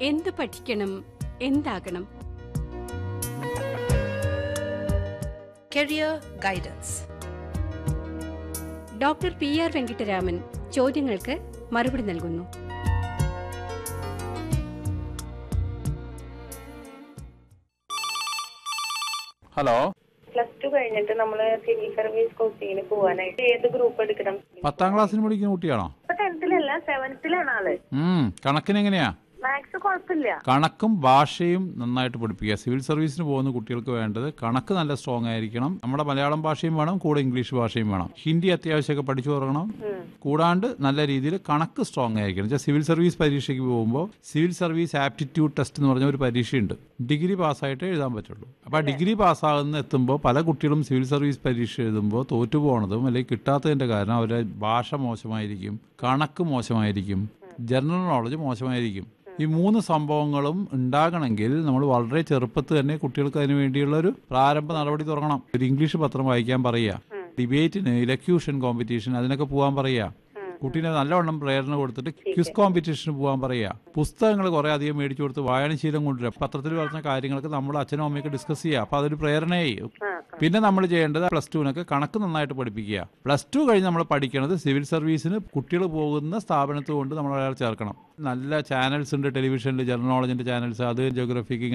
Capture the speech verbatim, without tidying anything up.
എന്ത് പഠിക്കണം, എന്താകണം? Career guidance. Doctor P R Venkitaraman ചോദ്യങ്ങൾക്ക് മറുപടി നൽകുന്നു. ഹലോ, പ്ലസ് ടു കഴിഞ്ഞിട്ട് നമ്മള് സിവിൽ സർവീസ് കോച്ചിങ്ങിന് പോവാനായിട്ട് ഏത് ഗ്രൂപ്പ് എടുക്കണം? പത്താം ക്ലാസ്സിന് പഠിക്കുന്ന കുട്ടിയാണോ? ഇപ്പൊ ടെൻത്തിലല്ല, സെവൻത്തിലാണ് ആള്. ഉം കണക്കിന് എങ്ങനെയാ? മാത്സ് കുഴപ്പമില്ല. കണക്കും ഭാഷയും നന്നായിട്ട് പഠിപ്പിക്കുക. സിവിൽ സർവീസിന് പോകുന്ന കുട്ടികൾക്ക് വേണ്ടത് കണക്ക് നല്ല സ്ട്രോങ് ആയിരിക്കണം. നമ്മുടെ മലയാളം ഭാഷയും വേണം, കൂടെ ഇംഗ്ലീഷ് ഭാഷയും വേണം. ഹിന്ദി അത്യാവശ്യമൊക്കെ പഠിച്ചു തുടങ്ങണം. കൂടാണ്ട് നല്ല രീതിയിൽ കണക്ക് സ്ട്രോങ് ആയിരിക്കണം. സിവിൽ സർവീസ് പരീക്ഷയ്ക്ക് പോകുമ്പോൾ സിവിൽ സർവീസ് ആപ്റ്റിറ്റ്യൂഡ് ടെസ്റ്റ് എന്ന് പറഞ്ഞ ഒരു പരീക്ഷയുണ്ട്. ഡിഗ്രി പാസ്സായിട്ട് എഴുതാൻ പറ്റുള്ളൂ. അപ്പോൾ ആ ഡിഗ്രി പാസ്സാകുന്ന എത്തുമ്പോൾ പല കുട്ടികളും സിവിൽ സർവീസ് പരീക്ഷ എഴുതുമ്പോൾ തോറ്റുപോകണതും അല്ലെങ്കിൽ കിട്ടാത്തതിൻ്റെ കാരണം അവരുടെ ഭാഷ മോശമായിരിക്കും, കണക്ക് മോശമായിരിക്കും, ജനറൽ നോളജ് മോശമായിരിക്കും. ഈ മൂന്ന് സംഭവങ്ങളും ഉണ്ടാകണമെങ്കിൽ നമ്മൾ വളരെ ചെറുപ്പത്തിൽ തന്നെ കുട്ടികൾക്ക് അതിന് വേണ്ടിയുള്ള ഒരു പ്രാരംഭ നടപടി തുടങ്ങണം. ഒരു ഇംഗ്ലീഷ് പത്രം വായിക്കാൻ പറയുക, ഡിബേറ്റിന്, ഇലക്യൂഷൻ കോമ്പറ്റീഷൻ അതിനൊക്കെ പോകാൻ പറയുക, കുട്ടീനെ നല്ലവണ്ണം പ്രേരണ കൊടുത്തിട്ട് ക്വിസ് കോമ്പറ്റീഷന് പോകാൻ പറയുക, പുസ്തകങ്ങൾ കുറെ അധികം മേടിച്ചു കൊടുത്ത് വായനശീലം കൊണ്ടുവരിക, പത്രത്തിൽ പറഞ്ഞ കാര്യങ്ങളൊക്കെ നമ്മൾ അച്ഛനും അമ്മയൊക്കെ ഡിസ്കസ് ചെയ്യുക. അപ്പൊ അതൊരു പ്രേരണയായി. പിന്നെ നമ്മൾ ചെയ്യേണ്ടത് പ്ലസ് ടുവിനൊക്കെ കണക്ക് നന്നായിട്ട് പഠിപ്പിക്കുക. പ്ലസ് ടു കഴിഞ്ഞ് നമ്മൾ പഠിക്കുന്നത് സിവിൽ സർവീസിന് കുട്ടികൾ പോകുന്ന സ്ഥാപനത്തിൽ കൊണ്ട് നമ്മൾ അയാൾ ചേർക്കണം. നല്ല ചാനൽസ് ഉണ്ട് ടെലിവിഷനിൽ, ജനറൽ നോളജിന്റെ ചാനൽസ്, അത് ജോഗ്രഫിക്ക്